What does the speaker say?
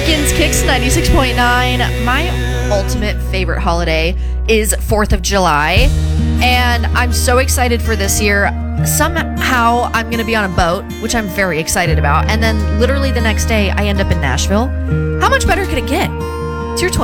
Pickens Kicks 96.9. My ultimate favorite holiday is 4th of July, and I'm so excited for this year. Somehow I'm going to be on a boat, which I'm very excited about, and then literally the next day I end up in Nashville. How much better could it get? It's your 12